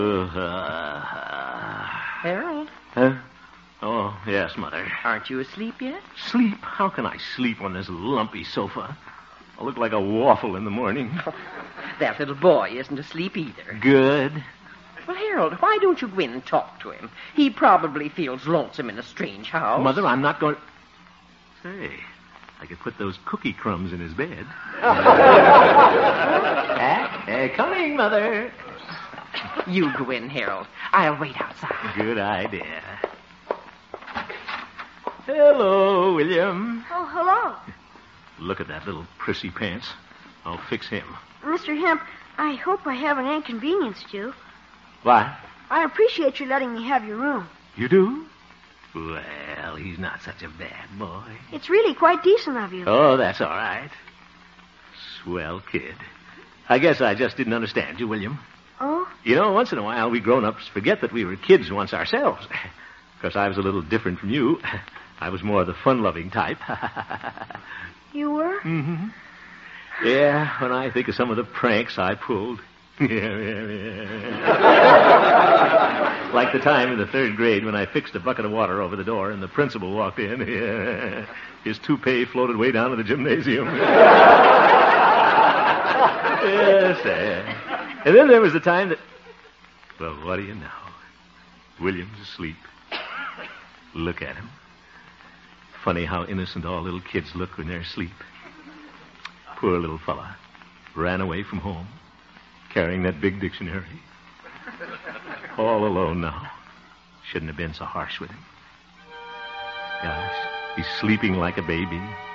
Harold? Huh? Oh, yes, Mother. Aren't you asleep yet? Sleep? How can I sleep on this lumpy sofa? I look like a waffle in the morning. That little boy isn't asleep either. Good. Well, Harold, why don't you go in and talk to him? He probably feels lonesome in a strange house. Mother, I'm not going... Say, I could put those cookie crumbs in his bed. Coming, Mother. You go in, Harold. I'll wait outside. Good idea. Hello, William. Oh, hello. Look at that little prissy pants. I'll fix him. Mr. Hemp, I hope I haven't inconvenienced you. What? I appreciate you letting me have your room. You do? Well, he's not such a bad boy. It's really quite decent of you. Oh, that's all right. Swell kid. I guess I just didn't understand you, William. Oh? You know, once in a while, we grown-ups forget that we were kids once ourselves. Because I was a little different from you. I was more the fun-loving type. You were? Mm-hmm. Yeah, when I think of some of the pranks I pulled. Like the time in the 3rd grade when I fixed a bucket of water over the door and the principal walked in. His toupee floated way down to the gymnasium. Yes, and then there was the time that... Well, what do you know? William's asleep. Look at him. Funny how innocent all little kids look when they're asleep. Poor little fella. Ran away from home, carrying that big dictionary. All alone now. Shouldn't have been so harsh with him. Gosh, he's sleeping like a baby.